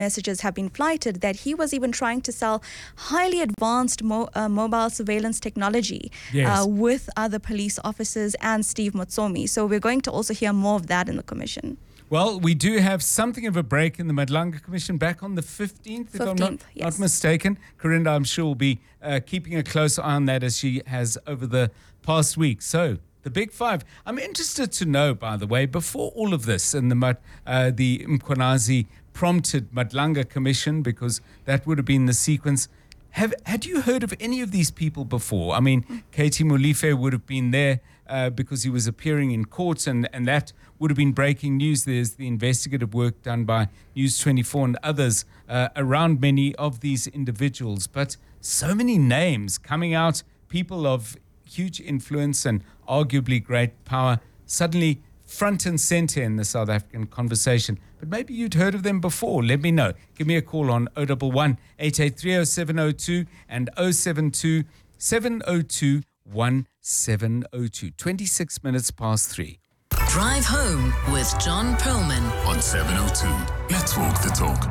messages have been flighted that he was even trying to sell highly advanced mobile surveillance technology with other police officers and Steve Motsomi. So we're going to also hear more of that in the commission. Well, we do have something of a break in the Madlanga Commission back on the 15th, if I'm not mistaken. Corinda, I'm sure, will be keeping a close eye on that as she has over the past week. So, the Big Five. I'm interested to know, by the way, before all of this and the Mkhwanazi prompted Madlanga Commission, because that would have been the sequence. Had you heard of any of these people before? I mean, Katie Molefe would have been there because he was appearing in court, and that would have been breaking news. There's the investigative work done by News 24 and others around many of these individuals. But so many names coming out, people of huge influence and arguably great power, suddenly front and center in the South African conversation. But maybe you'd heard of them before. Let me know. Give me a call on 011 883 0702 and 072 702 1702. 26 minutes past 3. Drive home with John Perlman on 702. Let's walk the talk.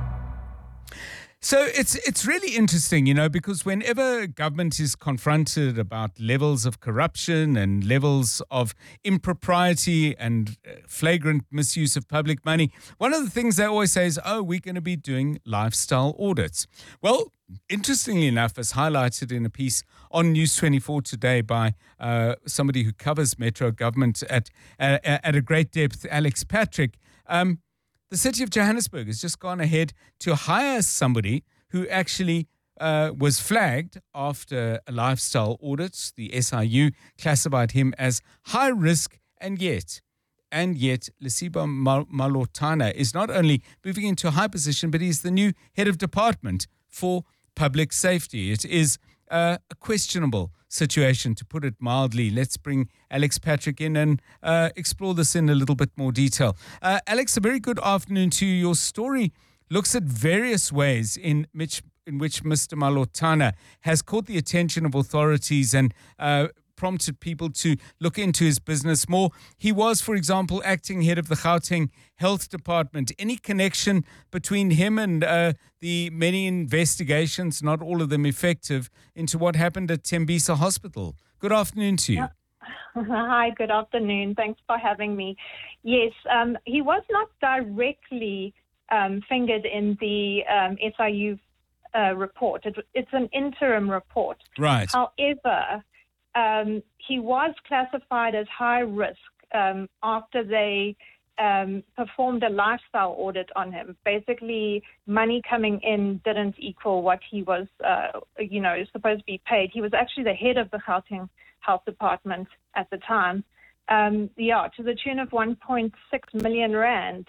So it's really interesting, because whenever government is confronted about levels of corruption and levels of impropriety and flagrant misuse of public money, one of the things they always say is, we're going to be doing lifestyle audits. Well, interestingly enough, as highlighted in a piece on News 24 today by somebody who covers Metro government at a great depth, Alex Patrick, the city of Johannesburg has just gone ahead to hire somebody who actually was flagged after a lifestyle audit. The SIU classified him as high risk, and yet Lesiba Malotana is not only moving into a high position, but he's the new head of department for public safety. It is a questionable situation, to put it mildly. Let's bring Alex Patrick in and explore this in a little bit more detail. Alex, a very good afternoon to you. Your story looks at various ways in which Mr. Malotana has caught the attention of authorities and prompted people to look into his business more. He was, for example, acting head of the Gauteng Health Department. Any connection between him and the many investigations, not all of them effective, into what happened at Tembisa Hospital? Good afternoon to you. Hi, good afternoon. Thanks for having me. Yes, he was not directly fingered in the SIU report. It's an interim report. Right. However, he was classified as high risk after they performed a lifestyle audit on him. Basically, money coming in didn't equal what he was, supposed to be paid. He was actually the head of the Gauteng Health Department at the time. To the tune of 1.6 million rand.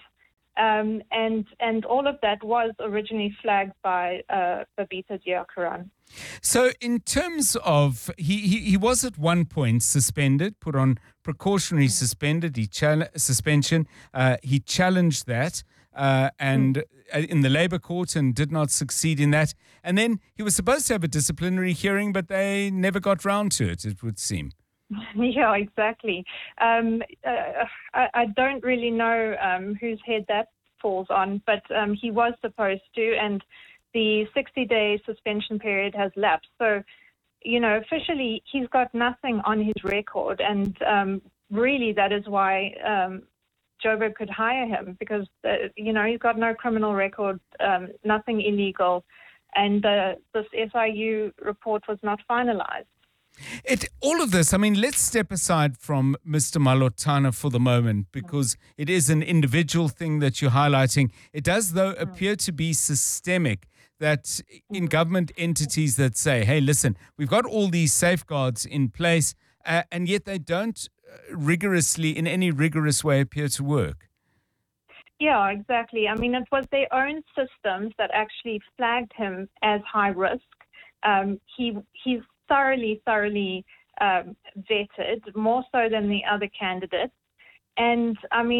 And all of that was originally flagged by Babita Deokaran. So in terms of, he was at one point suspended, put on precautionary suspension. He challenged that and in the Labour Court and did not succeed in that. And then he was supposed to have a disciplinary hearing, but they never got round to it, it would seem. Yeah, exactly. I don't really know whose head that falls on, but he was supposed to, and the 60-day suspension period has lapsed. So, officially he's got nothing on his record, and really that is why Joburg could hire him, because, he's got no criminal record, nothing illegal, and this SIU report was not finalized. All of this, let's step aside from Mr. Malotana for the moment, because it is an individual thing that you're highlighting. It does, though, appear to be systemic, that in government entities that say, hey, listen, we've got all these safeguards in place, and yet they don't in any rigorous way appear to work. Yeah, exactly. It was their own systems that actually flagged him as high risk. He's thoroughly vetted, more so than the other candidates. And,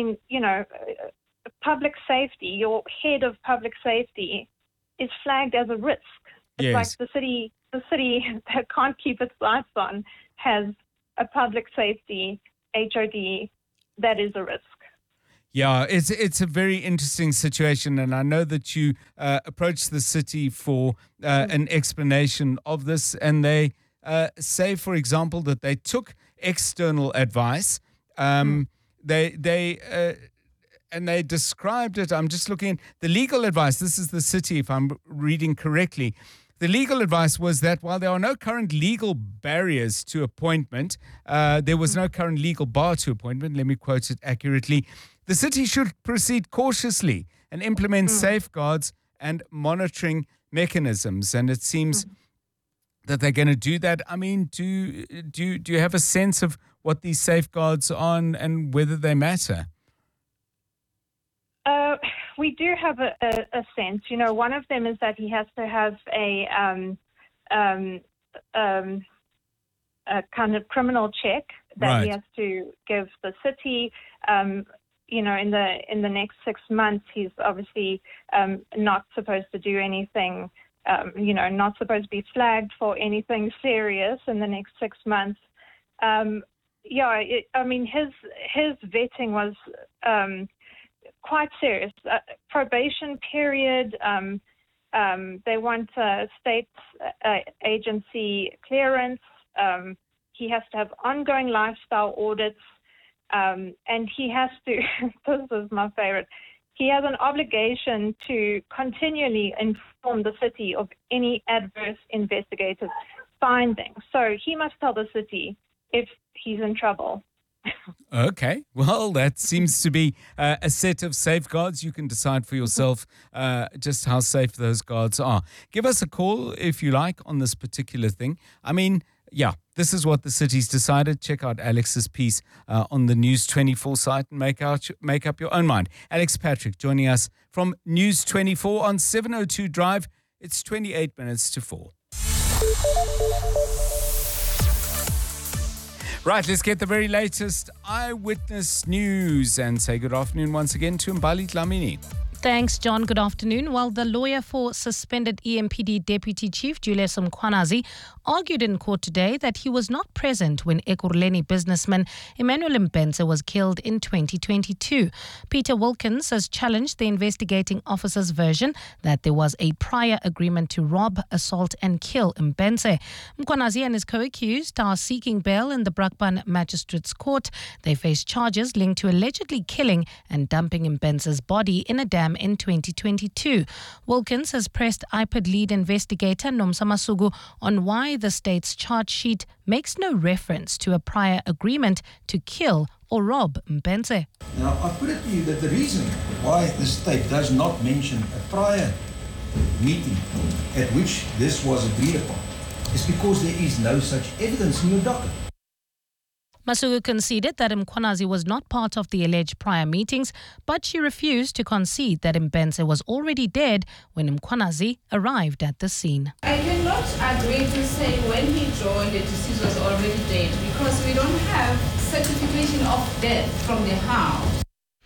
public safety, your head of public safety is flagged as a risk. It's like the city that can't keep its lights on has a public safety HOD that is a risk. Yeah, it's a very interesting situation, and I know that you approached the city for an explanation of this, and they say, for example, that they took external advice. They described it. I'm just looking at the legal advice. This is the city, if I'm reading correctly. The legal advice was that while there are no current legal barriers to appointment, there was no current legal bar to appointment. Let me quote it accurately. The city should proceed cautiously and implement safeguards and monitoring mechanisms. And it seems that they're going to do that. I mean, do you have a sense of what these safeguards are and whether they matter? We do have a sense. You know, one of them is that he has to have a kind of criminal check that he has to give the city. You know, in the next 6 months, he's obviously not supposed to do anything. You know, not supposed to be flagged for anything serious in the next 6 months. I mean, his vetting was quite serious. Probation period. They want state agency clearance. He has to have ongoing lifestyle audits. And he has to, this is my favorite, he has an obligation to continually inform the city of any adverse investigative findings. So he must tell the city if he's in trouble. Okay, well, that seems to be a set of safeguards. You can decide for yourself just how safe those guards are. Give us a call if you like on this particular thing. I mean, yeah, this is what the city's decided. Check out Alex's piece on the News 24 site and make up your own mind. Alex Patrick joining us from News 24 on 702 Drive. It's 28 minutes to 4. Right, let's get the very latest eyewitness news and say good afternoon once again to Mbali Dlamini. Thanks, John. Good afternoon. Well, the lawyer for suspended EMPD Deputy Chief Julius Mkhwanazi argued in court today that he was not present when Ekurhuleni businessman Emmanuel Mbenze was killed in 2022. Peter Wilkins has challenged the investigating officer's version that there was a prior agreement to rob, assault and kill Mbenze. Mkhwanazi and his co-accused are seeking bail in the Brakpan Magistrates Court. They face charges linked to allegedly killing and dumping Mbenze's body in a dam in 2022. Wilkins has pressed IPID lead investigator Nomsa Masuku on why the state's charge sheet makes no reference to a prior agreement to kill or rob Mbenze. Now, I put it to you that the reason why the state does not mention a prior meeting at which this was agreed upon is because there is no such evidence in your docket. Masuku conceded that Mkhwanazi was not part of the alleged prior meetings, but she refused to concede that Mbenze was already dead when Mkhwanazi arrived at the scene. I cannot agree to say when he joined the deceased was already dead because we don't have certification of death from the house.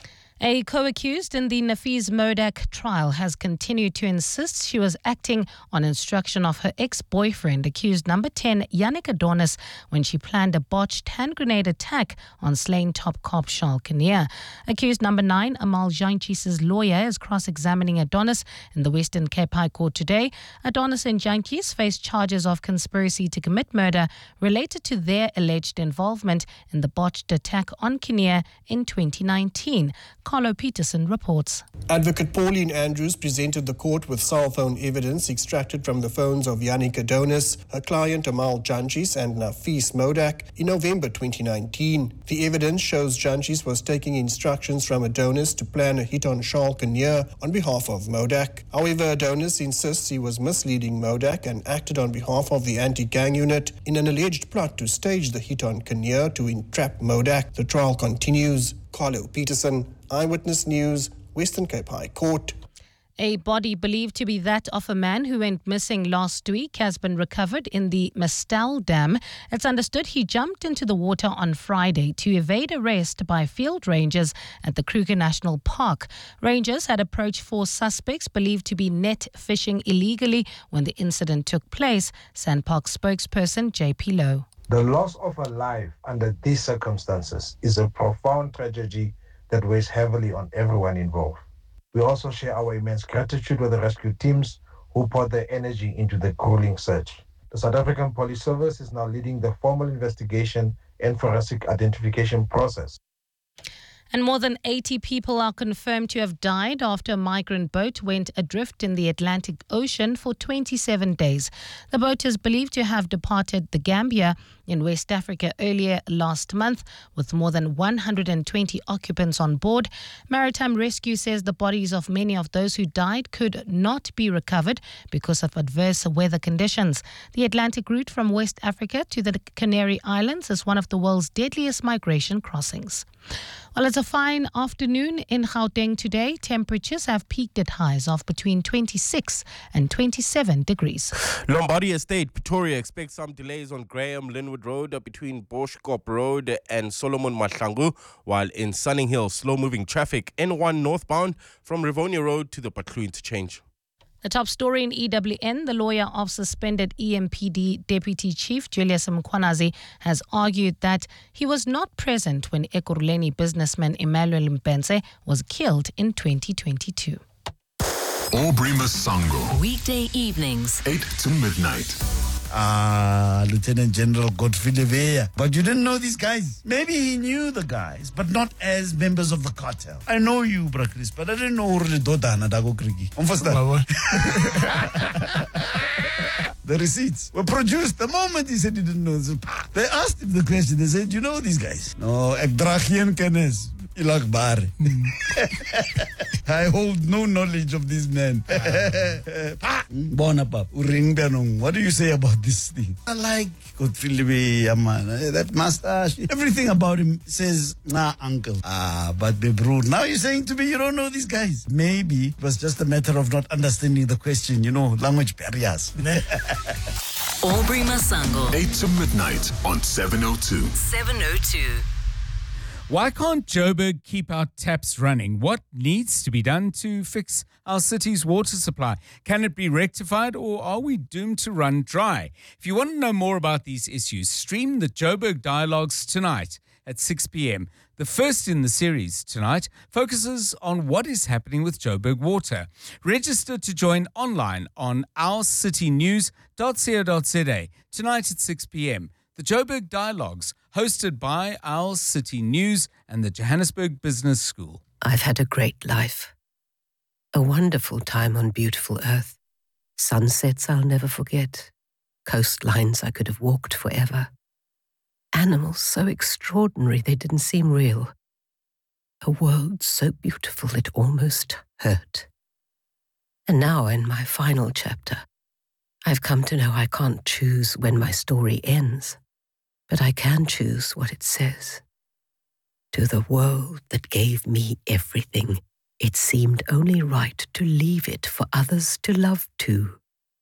A co-accused in the Nafiz Modak trial has continued to insist she was acting on instruction of her ex-boyfriend, accused number 10, Yannick Adonis, when she planned a botched hand grenade attack on slain top cop Charles Kinnear. Accused number 9, Amal Jantjies' lawyer, is cross-examining Adonis in the Western Cape High Court today. Adonis and Jantjies face charges of conspiracy to commit murder related to their alleged involvement in the botched attack on Kinnear in 2019. Carlo Peterson reports. Advocate Pauline Andrews presented the court with cell phone evidence extracted from the phones of Yannick Adonis, her client Amal Jantjies and Nafiz Modak in November 2019. The evidence shows Jantjies was taking instructions from Adonis to plan a hit on Charles Kinnear on behalf of Modak. However, Adonis insists he was misleading Modak and acted on behalf of the anti-gang unit in an alleged plot to stage the hit on Kinnear to entrap Modak. The trial continues. Carlo Peterson, Eyewitness News, Western Cape High Court. A body believed to be that of a man who went missing last week has been recovered in the Mestal Dam. It's understood he jumped into the water on Friday to evade arrest by field rangers at the Kruger National Park. Rangers had approached 4 suspects believed to be net fishing illegally when the incident took place. Sandpark spokesperson JP Lowe. The loss of a life under these circumstances is a profound tragedy that weighs heavily on everyone involved. We also share our immense gratitude with the rescue teams who poured their energy into the grueling search. The South African Police Service is now leading the formal investigation and forensic identification process. And more than 80 people are confirmed to have died after a migrant boat went adrift in the Atlantic Ocean for 27 days. The boat is believed to have departed the Gambia in West Africa earlier last month, with more than 120 occupants on board. Maritime Rescue says the bodies of many of those who died could not be recovered because of adverse weather conditions. The Atlantic route from West Africa to the Canary Islands is one of the world's deadliest migration crossings. Well, it's a fine afternoon in Gauteng today. Temperatures have peaked at highs of between 26 and 27 degrees. Lombardy Estate, Pretoria expects some delays on Graham Linwood Road between Boschkop Road and Solomon Mahlangu, while in Sunning Hill, slow-moving traffic N1 northbound from Rivonia Road to the Patlu interchange. The top story in EWN, the lawyer of suspended EMPD Deputy Chief Julius Mkhwanazi has argued that he was not present when Ekurhuleni businessman Emmanuel Mpenze was killed in 2022. Aubrey Masango. Weekday evenings, 8 to midnight. Lieutenant General Godfrey Leveya. But you didn't know these guys. Maybe he knew the guys, but not as members of the cartel. I know you, Bra Chris, but I didn't know really Dodana Dago Krigi. The receipts were produced the moment he said he didn't know. They asked him the question. They said, you know these guys? No, ek dra geen kennis. I hold no knowledge of these men. What do you say about this thing? I like Godfrey Leveya, that mustache. Everything about him says, nah, uncle. But Bebrud, now you're saying to me you don't know these guys. Maybe it was just a matter of not understanding the question, language barriers. Aubrey Masango. 8 to midnight on 702. 702. Why can't Joburg keep our taps running? What needs to be done to fix our city's water supply? Can it be rectified, or are we doomed to run dry? If you want to know more about these issues, stream the Joburg Dialogues tonight at 6 p.m. The first in the series tonight focuses on what is happening with Joburg Water. Register to join online on ourcitynews.co.za tonight at 6 p.m. The Joburg Dialogues, hosted by Our City News and the Johannesburg Business School. I've had a great life. A wonderful time on beautiful earth. Sunsets I'll never forget. Coastlines I could have walked forever. Animals so extraordinary they didn't seem real. A world so beautiful it almost hurt. And now in my final chapter, I've come to know I can't choose when my story ends. But I can choose what it says. To the world that gave me everything, it seemed only right to leave it for others to love too.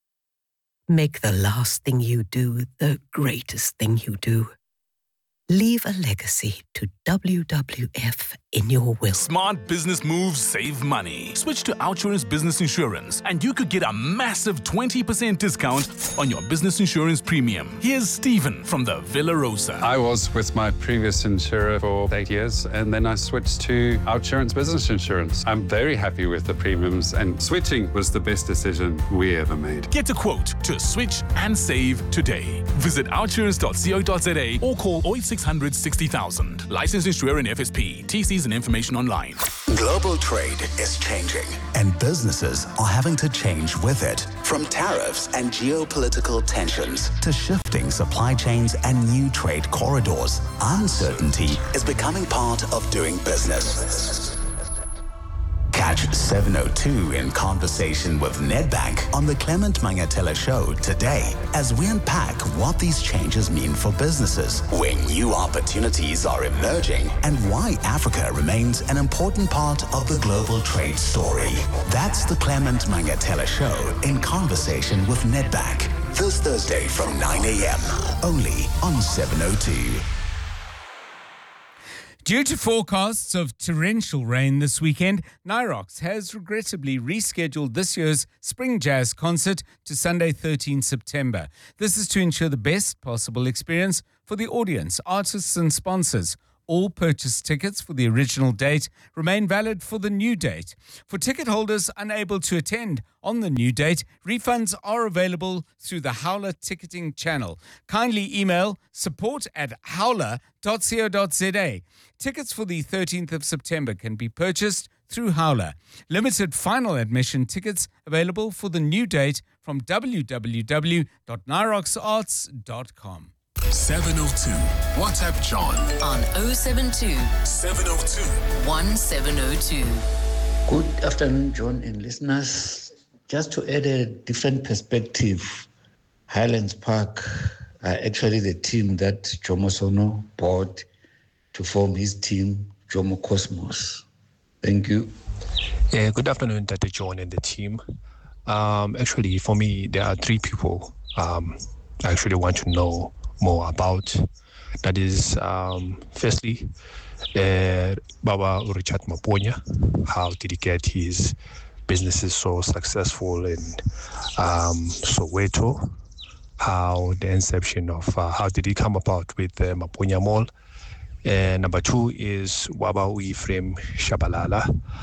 Make the last thing you do the greatest thing you do. Leave a legacy to WWF in your will. Smart business moves save money. Switch to Outsurance Business Insurance and you could get a massive 20% discount on your business insurance premium. Here's Stephen from the Villa Rosa. I was with my previous insurer for 8 years and then I switched to Outsurance Business Insurance. I'm very happy with the premiums and switching was the best decision we ever made. Get a quote to switch and save today. Visit outsurance.co.za or call 0600 60,000. Licensed insurer in FSP. TCs and information online. Global trade is changing, and businesses are having to change with it. From tariffs and geopolitical tensions to shifting supply chains and new trade corridors, uncertainty is becoming part of doing business. Catch 702 in conversation with Nedbank on the Clement Mangatela Show today as we unpack what these changes mean for businesses, where new opportunities are emerging, and why Africa remains an important part of the global trade story. That's the Clement Mangatela Show in conversation with Nedbank this Thursday from 9 a.m. only on 702. Due to forecasts of torrential rain this weekend, Nyrox has regrettably rescheduled this year's Spring Jazz concert to Sunday, 13 September. This is to ensure the best possible experience for the audience, artists and sponsors. All purchased tickets for the original date remain valid for the new date. For ticket holders unable to attend on the new date, refunds are available through the Howler ticketing channel. Kindly email support@howler.co.za. Tickets for the 13th of September can be purchased through Howler. Limited final admission tickets available for the new date from www.nyroxarts.com. 702. WhatsApp John on 072 702 1702. Good afternoon, John and listeners. Just to add a different perspective, Highlands Park are actually the team that Jomo Sono bought to form his team, Jomo Cosmos. Thank you. Yeah, good afternoon, Dr. John and the team. Actually, for me, there are three people I actually want to know more about. That is, firstly, Baba Richard Maponya. How did he get his businesses so successful in Soweto? How the inception of how did he come about with the Maponya Mall? And number two is Waba Ephraim Shabalala.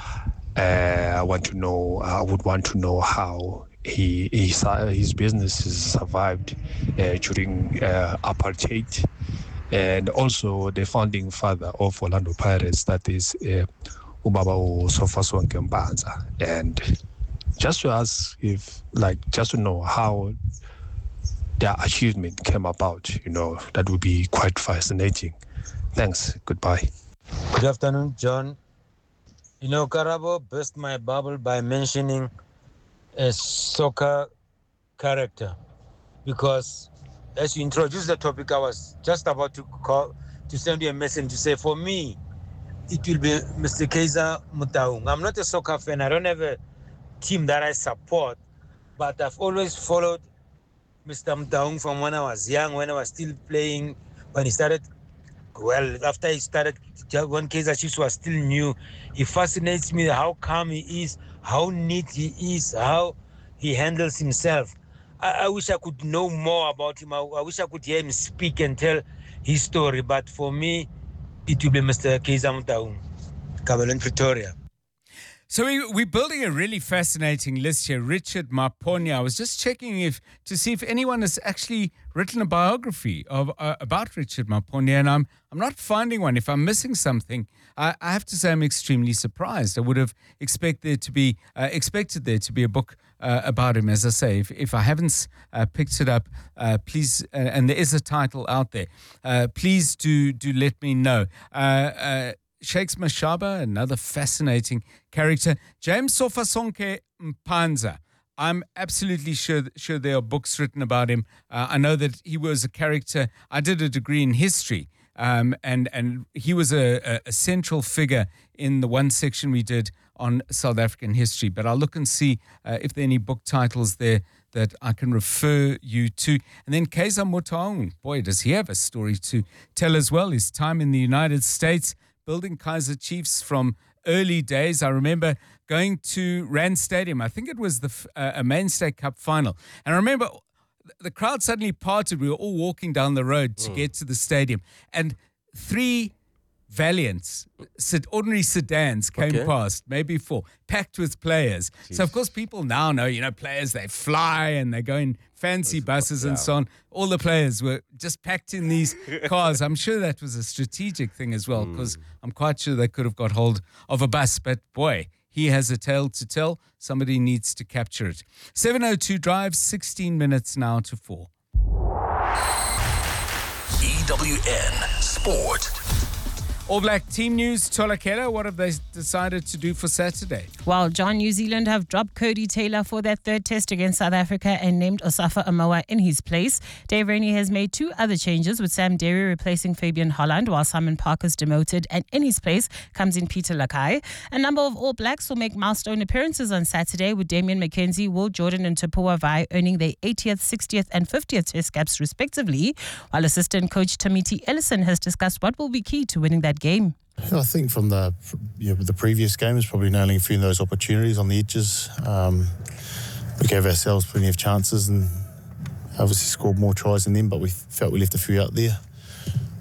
I would want to know how his businesses survived during apartheid, and also the founding father of Orlando Pirates, that is Ubaba Sofasonke Mbanza. And just to ask just to know how their achievement came about, that would be quite fascinating. Thanks. Goodbye. Good afternoon, John. Karabo burst my bubble by mentioning a soccer character, because as you introduced the topic, I was just about to send you a message to say, for me, it will be Mr. Kaizer Motaung. I'm not a soccer fan. I don't have a team that I support, but I've always followed Mr. Motaung from when I was young, when I was still playing, when he started. Well, after he started, when Kaizer Chiefs was still new, it fascinates me how calm he is, how neat he is, how he handles himself. I wish I could know more about him. I wish I could hear him speak and tell his story. But for me, it will be Mr. Kaizer Motaung, Kabelon, Pretoria. So we're building a really fascinating list here. Richard Maponya. I was just checking to see if anyone has actually written a biography about Richard Maponya, and I'm not finding one. If I'm missing something, I have to say I'm extremely surprised. I would have expected there to be a book about him. As I say, if I haven't picked it up, please, and there is a title out there, please do let me know. Shakes Mashaba, another fascinating character. James Sofasonke Mpanza. I'm absolutely sure there are books written about him. I know that he was a character. I did a degree in history, and he was a central figure in the one section we did on South African history. But I'll look and see if there are any book titles there that I can refer you to. And then Kaizer Motaung, boy, does he have a story to tell as well. His time in the United States, building Kaizer Chiefs from early days. I remember going to Rand Stadium. I think it was a Mainstay Cup final. And I remember the crowd suddenly parted. We were all walking down the road to get to the stadium. And three Valiants, ordinary sedans came past, maybe four, packed with players. Jeez. So, of course, people now know, players, they fly and they go in fancy buses and so on. All the players were just packed in these cars. I'm sure that was a strategic thing as well, because I'm quite sure they could have got hold of a bus. But, boy, he has a tale to tell. Somebody needs to capture it. 702 Drive, 16 minutes now to 4. EWN Sport. All Black team news. Tola Kela, what have they decided to do for Saturday? Well, John, New Zealand have dropped Cody Taylor for their third test against South Africa and named Osafa Amoa in his place. Dave Rennie has made two other changes, with Sam Derry replacing Fabian Holland, while Simon Parker's demoted, and in his place comes in Peter Lakai. A number of All Blacks will make milestone appearances on Saturday, with Damian McKenzie, Will Jordan and Tapua Vai earning their 80th, 60th and 50th test caps respectively, while assistant coach Tamiti Ellison has discussed what will be key to winning that game. I think from the previous game is probably nailing a few of those opportunities on the edges. We gave ourselves plenty of chances and obviously scored more tries than them, but we felt we left a few out there.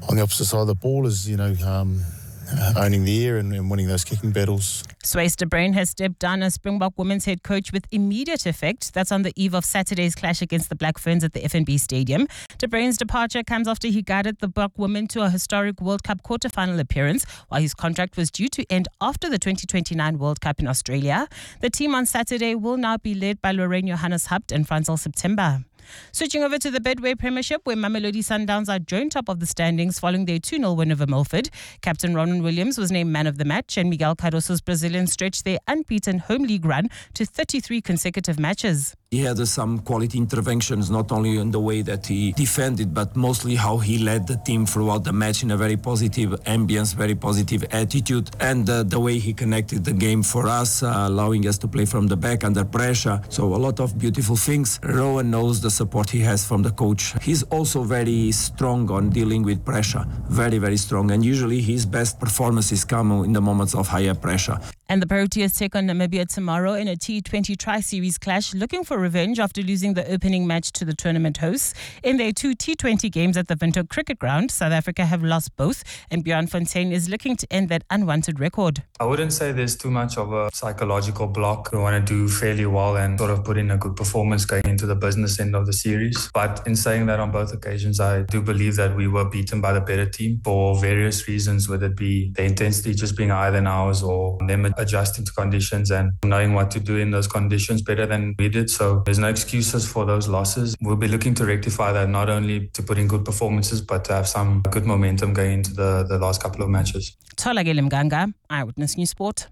on the opposite side of the ball is, owning the air and winning those kicking battles. Swayze de Bruin has stepped down as Springbok women's head coach with immediate effect. That's on the eve of Saturday's clash against the Black Ferns at the FNB Stadium. De Bruin's departure comes after he guided the Black women to a historic World Cup quarter-final appearance, while his contract was due to end after the 2029 World Cup in Australia. The team on Saturday will now be led by Lorraine Johannes Haupt and Franzel September. Switching over to the Betway Premiership, where Mamelodi Sundowns are joint top of the standings following their 2-0 win over Milford. Captain Ronan Williams was named man of the match, and Miguel Cardoso's Brazilians stretched their unbeaten home league run to 33 consecutive matches. He had some quality interventions, not only in the way that he defended, but mostly how he led the team throughout the match in a very positive ambience, very positive attitude, and the way he connected the game for us, allowing us to play from the back under pressure. So a lot of beautiful things. Rowan knows the support he has from the coach. He's also very strong on dealing with pressure, very, very strong, and usually his best performances come in the moments of higher pressure. And the Proteas take on Namibia tomorrow in a T20 Tri-Series clash, looking for revenge after losing the opening match to the tournament hosts. In their 2 T20 games at the Windhoek Cricket Ground, South Africa have lost both, and Bjorn Fontaine is looking to end that unwanted record. I wouldn't say there's too much of a psychological block. We want to do fairly well and sort of put in a good performance going into the business end of the series. But in saying that, on both occasions, I do believe that we were beaten by the better team for various reasons, whether it be the intensity just being higher than ours or them adjusting to conditions and knowing what to do in those conditions better than we did. So there's no excuses for those losses. We'll be looking to rectify that, not only to put in good performances, but to have some good momentum going into the last couple of matches. Tholakele Mganga, Eyewitness News Sport.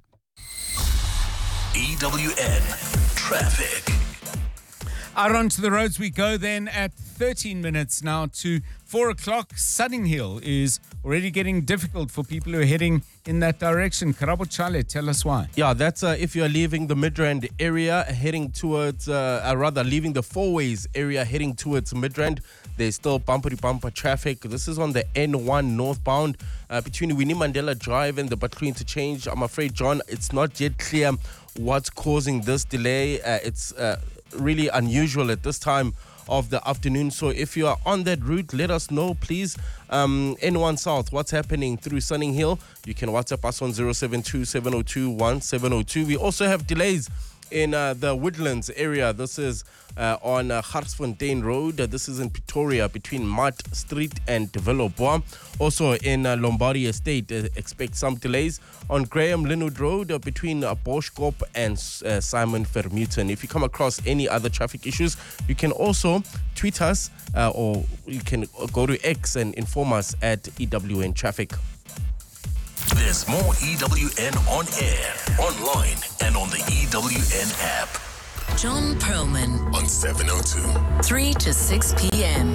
EWN Traffic. Out onto the roads we go then at 13 minutes now to 4 o'clock. Sunninghill Hill is already getting difficult for people who are heading in that direction. Karabo Chale, tell us why. Yeah, that's if you're leaving the Midrand area, heading towards, leaving the Fourways area, heading towards Midrand. There's still bumper-to-bumper traffic. This is on the N1 northbound between Winnie Mandela Drive and the Butler Interchange. I'm afraid, John, it's not yet clear what's causing this delay. It's really unusual at this time of the afternoon. So if you are on that route, let us know, please. N1 South, what's happening through Sunninghill Hill? You can WhatsApp us on 072-702-1702. We also have delays in the Woodlands area. This is on Garsfontein Road. This is in Pretoria between Mart Street and Developer. Also in Lombardy Estate, expect some delays on Graham Linwood Road between Boschkop and Simon Vermeulen. If you come across any other traffic issues, you can also tweet us or you can go to X and inform us at EWN Traffic. There's more EWN on air, online, and on the EWN app. John Perlman on 702. 3 to 6 p.m.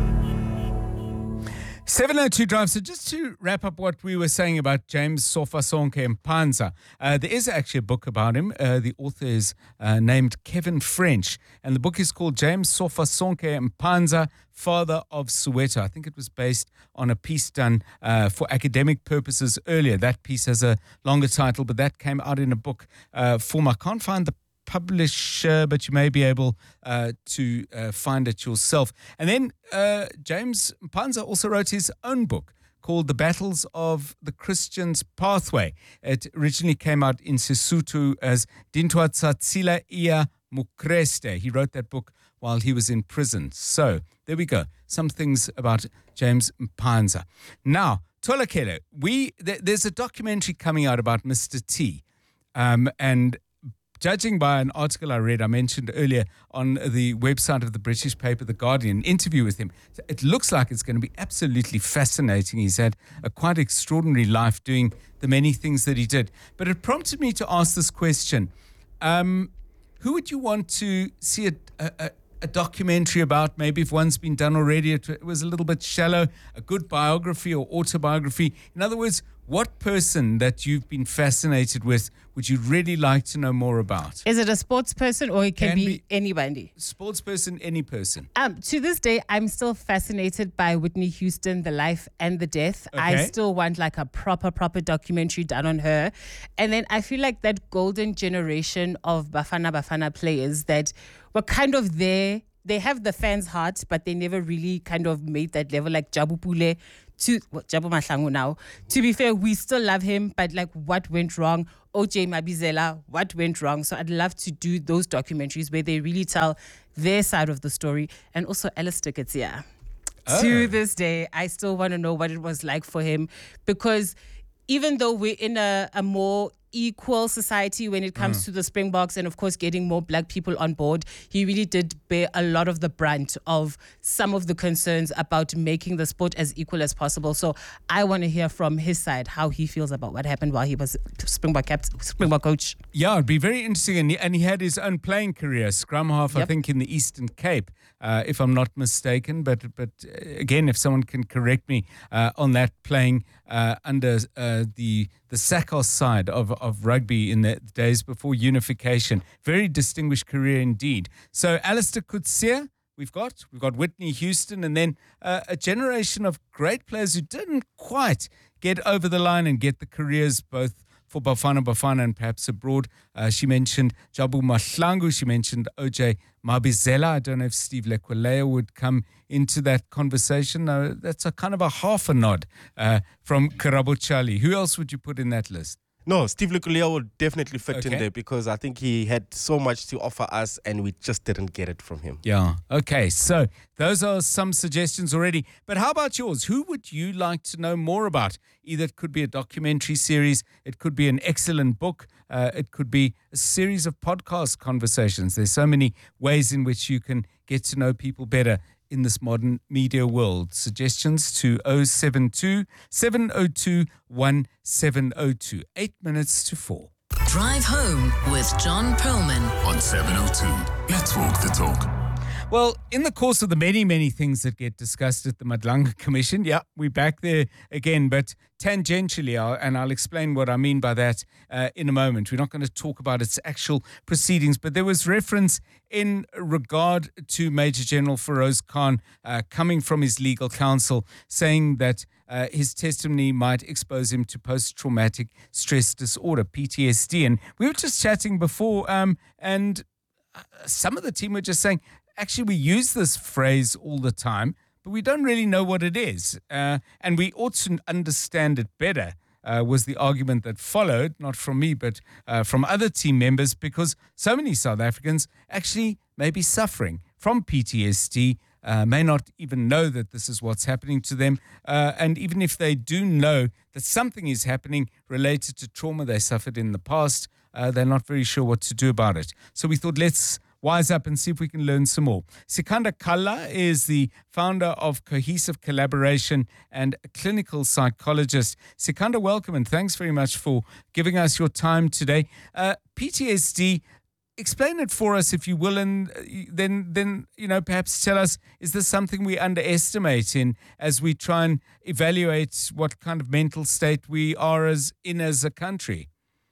702 Drive. So just to wrap up what we were saying about James Sofasonke Mpanza, there is actually a book about him. The author is named Kevin French, and the book is called James Sofasonke Mpanza, Father of Soweto. I think it was based on a piece done for academic purposes earlier. That piece has a longer title, but that came out in a book form. I can't find the publisher, but you may be able to find it yourself. And then James Mpanza also wrote his own book called The Battles of the Christian's Pathway. It originally came out in Sesotho as Dintwa Tsatsila Ia Mukreste. He wrote that book while he was in prison. So there we go. Some things about James Mpanza. Now, Tholakele, there's a documentary coming out about Mr. T. And judging by an article I read, I mentioned earlier on the website of the British paper, The Guardian, interview with him, it looks like it's going to be absolutely fascinating. He's had a quite extraordinary life doing the many things that he did. But it prompted me to ask this question. Who would you want to see a documentary about? Maybe if one's been done already, it was a little bit shallow, a good biography or autobiography. In other words, what person that you've been fascinated with would you really like to know more about? Is it a sports person or it can be anybody? Sports person, any person. To this day, I'm still fascinated by Whitney Houston, the life and the death. Okay. I still want like a proper documentary done on her. And then I feel like that golden generation of Bafana players that were kind of there. They have the fans' heart, but they never really kind of made that level, like Jabu Pule Jabu Mahlangu now. To be fair, we still love him, but like what went wrong? OJ Mabizela, what went wrong? So I'd love to do those documentaries where they really tell their side of the story. And also Alistair Coetzee. To this day, I still want to know what it was like for him, because even though we're in a more equal society when it comes to the Springboks and of course getting more black people on board, he really did bear a lot of the brunt of some of the concerns about making the sport as equal as possible. So I want to hear from his side how he feels about what happened while he was Springbok coach. Yeah, it'd be very interesting. And he had his own playing career, scrum half, I think, in the Eastern Cape, if I'm not mistaken. But again, if someone can correct me on that, playing under the Sakos side of rugby in the days before unification. Very distinguished career indeed. So Alistair Coetzee, we've got Whitney Houston, and then a generation of great players who didn't quite get over the line and get the careers both for Bafana and perhaps abroad. She mentioned Jabu Mahlangu. She mentioned OJ Mabizela. I don't know if Steve Lekwalea would come into that conversation. No, that's a kind of a half a nod from Karabo Charlie. Who else would you put in that list? No, Steve Lekwalea would definitely fit in there because I think he had so much to offer us and we just didn't get it from him. Yeah. Okay. So those are some suggestions already. But how about yours? Who would you like to know more about? Either it could be a documentary series, it could be an excellent book, it could be a series of podcast conversations. There's so many ways in which you can get to know people better in this modern media world. Suggestions to 072 702 1702. 8 minutes to 4. Drive home with John Perlman on 702. Let's walk the talk. Well, in the course of the many, many things that get discussed at the Madlanga Commission, we're back there again, but tangentially, and I'll explain what I mean by that in a moment. We're not going to talk about its actual proceedings, but there was reference in regard to Major General Feroz Khan coming from his legal counsel saying that his testimony might expose him to post-traumatic stress disorder, PTSD. And we were just chatting before, and some of the team were just saying, actually, we use this phrase all the time, but we don't really know what it is. And we ought to understand it better, was the argument that followed, not from me, but from other team members, because so many South Africans actually may be suffering from PTSD, may not even know that this is what's happening to them. And even if they do know that something is happening related to trauma they suffered in the past, they're not very sure what to do about it. So we thought, let's wise up and see if we can learn some more. Sikandar Kalla is the founder of Cohesive Collaboration and a clinical psychologist. Sikandar, welcome and thanks very much for giving us your time today. PTSD, explain it for us if you will, and then perhaps tell us, is this something we underestimate as we try and evaluate what kind of mental state we are as a country?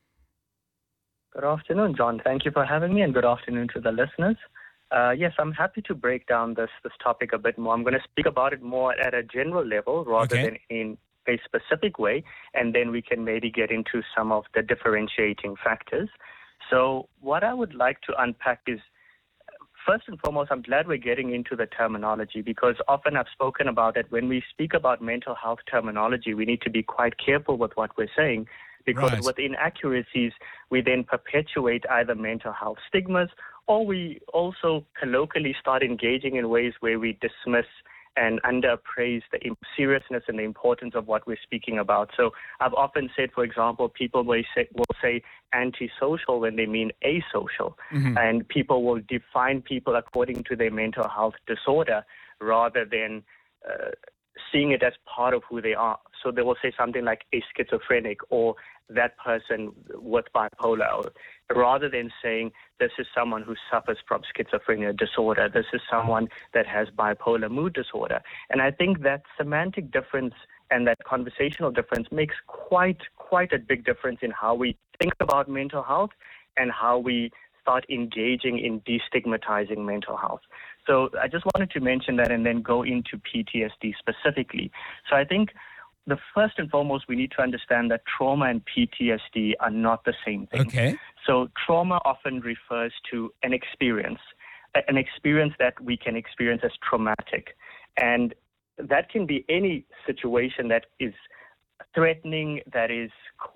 Good afternoon, John. Thank you for having me, and good afternoon to the listeners. Yes, I'm happy to break down this topic a bit more. I'm going to speak about it more at a general level rather than in a specific way, and then we can maybe get into some of the differentiating factors. So what I would like to unpack is, first and foremost, I'm glad we're getting into the terminology, because often I've spoken about it. When we speak about mental health terminology, we need to be quite careful with what we're saying, because with inaccuracies, we then perpetuate either mental health stigmas, or we also colloquially start engaging in ways where we dismiss and underappraise the seriousness and the importance of what we're speaking about. So I've often said, for example, people will say antisocial when they mean asocial, and people will define people according to their mental health disorder rather than seeing it as part of who they are. So they will say something like a schizophrenic or that person with bipolar, rather than saying this is someone who suffers from schizophrenia disorder, this is someone that has bipolar mood disorder. And I think that semantic difference and that conversational difference makes quite a big difference in how we think about mental health and how we start engaging in destigmatizing mental health. So I just wanted to mention that and then go into PTSD specifically. So I think the first and foremost, we need to understand that trauma and PTSD are not the same thing. Okay. So trauma often refers to an experience that we can experience as traumatic. And that can be any situation that is threatening, that is,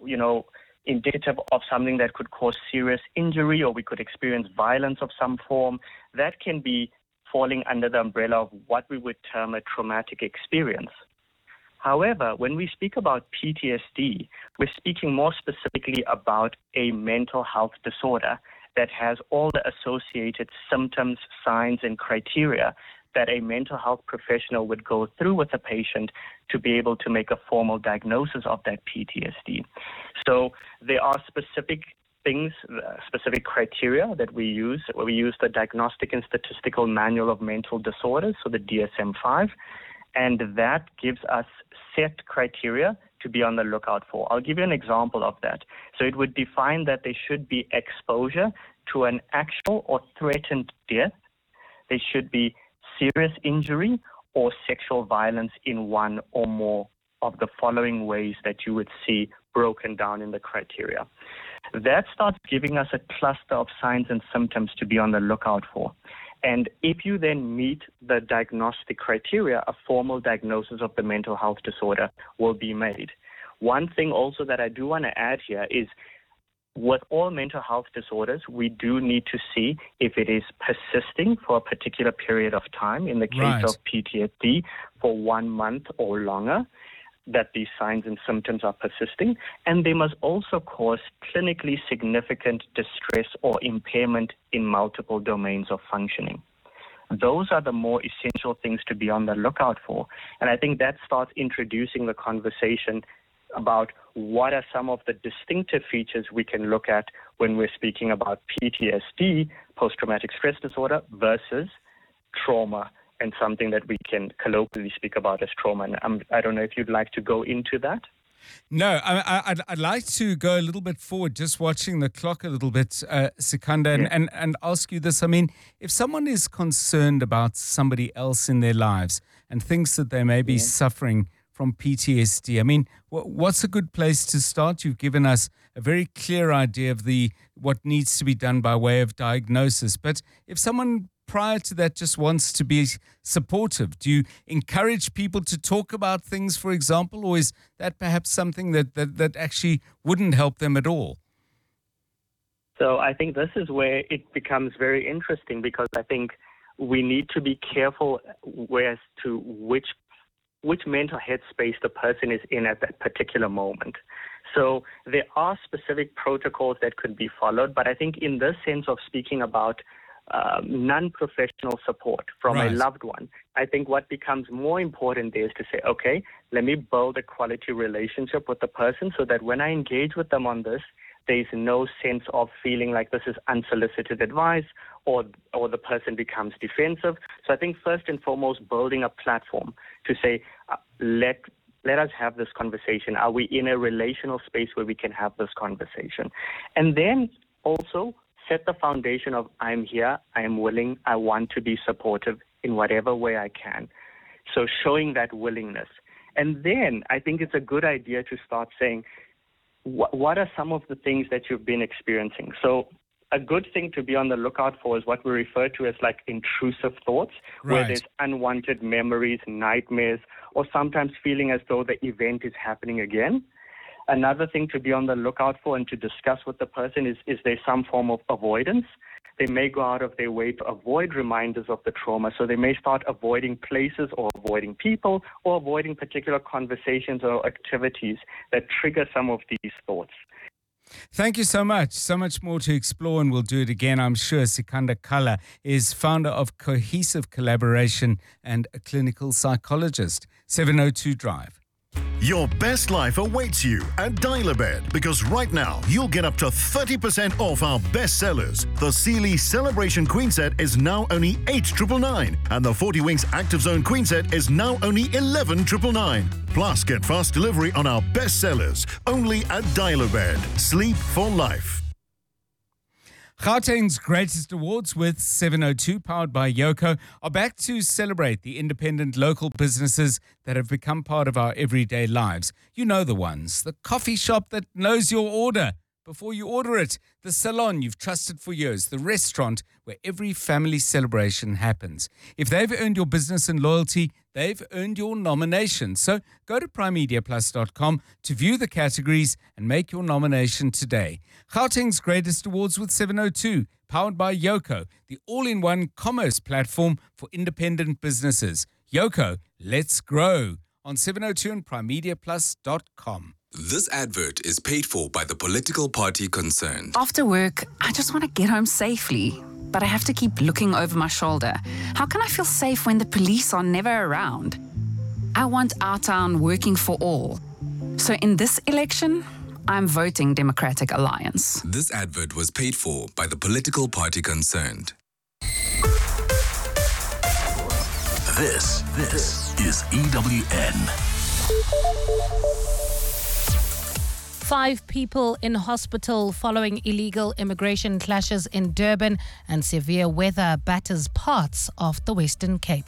indicative of something that could cause serious injury, or we could experience violence of some form. That can be falling under the umbrella of what we would term a traumatic experience. However, when we speak about PTSD, we're speaking more specifically about a mental health disorder that has all the associated symptoms, signs, and criteria that a mental health professional would go through with a patient to be able to make a formal diagnosis of that PTSD. So there are specific things, specific criteria that we use. We use the Diagnostic and Statistical Manual of Mental Disorders, so the DSM-5, and that gives us set criteria to be on the lookout for. I'll give you an example of that. So it would define that there should be exposure to an actual or threatened death. There should be serious injury or sexual violence in one or more of the following ways that you would see broken down in the criteria. That starts giving us a cluster of signs and symptoms to be on the lookout for. And if you then meet the diagnostic criteria, a formal diagnosis of the mental health disorder will be made. One thing also that I do want to add here is, with all mental health disorders, we do need to see if it is persisting for a particular period of time. In the case of PTSD, for 1 month or longer, that these signs and symptoms are persisting. And they must also cause clinically significant distress or impairment in multiple domains of functioning. Those are the more essential things to be on the lookout for. And I think that starts introducing the conversation about what are some of the distinctive features we can look at when we're speaking about PTSD, post-traumatic stress disorder, versus trauma, and something that we can colloquially speak about as trauma. And I don't know if you'd like to go into that. No, I'd like to go a little bit forward, just watching the clock a little bit, Sikandar, and ask you this. I mean, if someone is concerned about somebody else in their lives and thinks that they may be suffering from PTSD, I mean, what's a good place to start? You've given us a very clear idea of what needs to be done by way of diagnosis. But if someone prior to that just wants to be supportive, do you encourage people to talk about things, for example, or is that perhaps something that actually wouldn't help them at all? So I think this is where it becomes very interesting, because I think we need to be careful as to which mental headspace the person is in at that particular moment. So there are specific protocols that could be followed, but I think in this sense of speaking about non-professional support from a loved one, I think what becomes more important there is to say, okay, let me build a quality relationship with the person so that when I engage with them on this, there's no sense of feeling like this is unsolicited advice or the person becomes defensive. So I think first and foremost, building a platform to say, let us have this conversation. Are we in a relational space where we can have this conversation? And then also set the foundation of, I'm here, I am willing, I want to be supportive in whatever way I can. So showing that willingness. And then I think it's a good idea to start saying, what are some of the things that you've been experiencing? So a good thing to be on the lookout for is what we refer to as like intrusive thoughts, where there's unwanted memories, nightmares, or sometimes feeling as though the event is happening again. Another thing to be on the lookout for and to discuss with the person is there some form of avoidance? They may go out of their way to avoid reminders of the trauma. So they may start avoiding places or avoiding people or avoiding particular conversations or activities that trigger some of these thoughts. Thank you so much. So much more to explore, and we'll do it again, I'm sure. Sikandar Kalla is founder of Cohesive Collaboration and a clinical psychologist. 702 Drive. Your best life awaits you at Dial-A-Bed, because right now you'll get up to 30% off our best sellers. The Sealy Celebration Queen Set is now only $8,999 and the 40 Winks Active Zone Queen Set is now only $11,999. Plus, get fast delivery on our best sellers only at Dial-A-Bed. Sleep for life. Gauteng's Greatest Awards with 702, powered by Yoco, are back to celebrate the independent local businesses that have become part of our everyday lives. You know the ones. The coffee shop that knows your order, before you order it. The salon you've trusted for years, the restaurant where every family celebration happens. If they've earned your business and loyalty, they've earned your nomination. So go to primemediaplus.com to view the categories and make your nomination today. Gauteng's Greatest Awards with 702, powered by Yoco, the all-in-one commerce platform for independent businesses. Yoco, let's grow. On 702 and primemediaplus.com. This advert is paid for by the political party concerned. After work, I just want to get home safely, but I have to keep looking over my shoulder. How can I feel safe when the police are never around? I want our town working for all. So in this election, I'm voting Democratic Alliance. This advert was paid for by the political party concerned. This is EWN. 5 people in hospital following illegal immigration clashes in Durban, and severe weather batters parts of the Western Cape.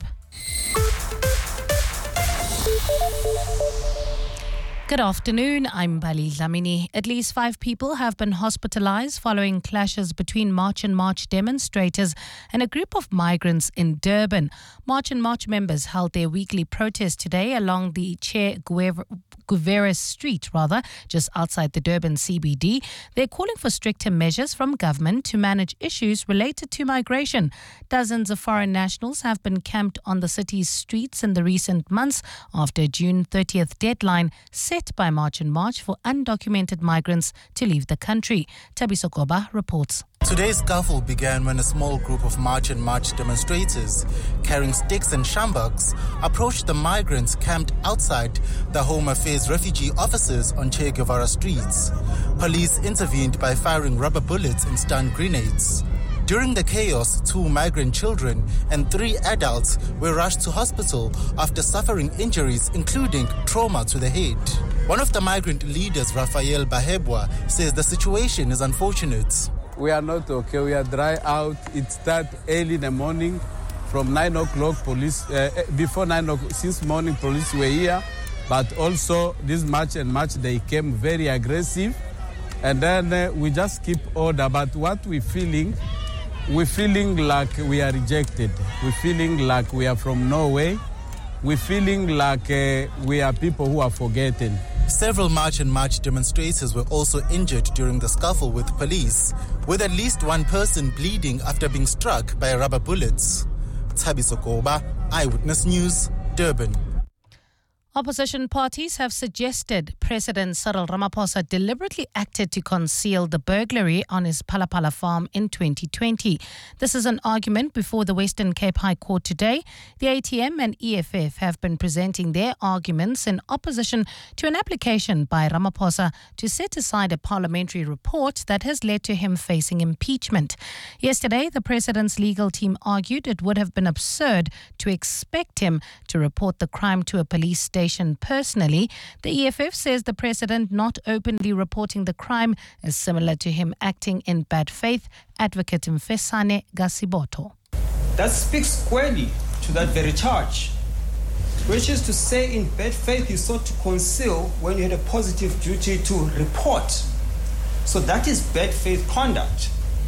Good afternoon, I'm Bali Dlamini. At least 5 people have been hospitalized following clashes between March and March demonstrators and a group of migrants in Durban. March and March members held their weekly protest today along the Che Guevara Street, just outside the Durban CBD. They're calling for stricter measures from government to manage issues related to migration. Dozens of foreign nationals have been camped on the city's streets in the recent months after June 30th deadline set by March and March for undocumented migrants to leave the country. Tabiso Koba reports. Today's scuffle began when a small group of March and March demonstrators carrying sticks and sjamboks approached the migrants camped outside the Home Affairs refugee offices on Che Guevara streets. Police intervened by firing rubber bullets and stun grenades. During the chaos, 2 migrant children and 3 adults were rushed to hospital after suffering injuries, including trauma to the head. One of the migrant leaders, Rafael Bahebwa, says the situation is unfortunate. We are not okay. We are dry out. It starts early in the morning from 9 o'clock. Police, before 9 o'clock, since morning, police were here. But also this March and March, they came very aggressive. And then we just keep order. But what we're feeling like we are rejected. We're feeling like we are from Norway. We're feeling like we are people who are forgotten. Several March and March demonstrators were also injured during the scuffle with police, with at least 1 person bleeding after being struck by rubber bullets. Tabiso Koba, Eyewitness News, Durban. Opposition parties have suggested President Cyril Ramaphosa deliberately acted to conceal the burglary on his Palapala farm in 2020. This is an argument before the Western Cape High Court today. The ATM and EFF have been presenting their arguments in opposition to an application by Ramaphosa to set aside a parliamentary report that has led to him facing impeachment. Yesterday, the president's legal team argued it would have been absurd to expect him to report the crime to a police station personally. The EFF says the president not openly reporting the crime is similar to him acting in bad faith. Advocate Mfesane Gasiboto. That speaks squarely to that very charge, which is to say in bad faith you sought to conceal when you had a positive duty to report. So that is bad faith conduct.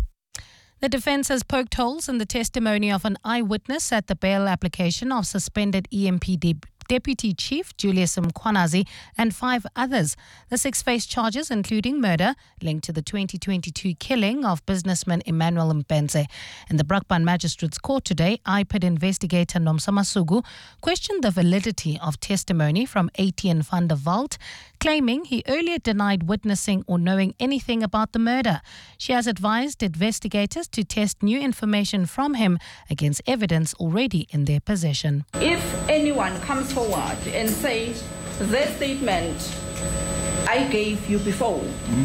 The defense has poked holes in the testimony of an eyewitness at the bail application of suspended EMPD Deputy Chief Julius Mkhwanazi and 5 others. The 6 face charges, including murder, linked to the 2022 killing of businessman Emmanuel Mbenze. In the Brakpan Magistrates Court today, IPID investigator Nomsa Masugu questioned the validity of testimony from Etienne van der Walt, claiming he earlier denied witnessing or knowing anything about the murder. She has advised investigators to test new information from him against evidence already in their possession. If anyone comes forward and say the statement I gave you before,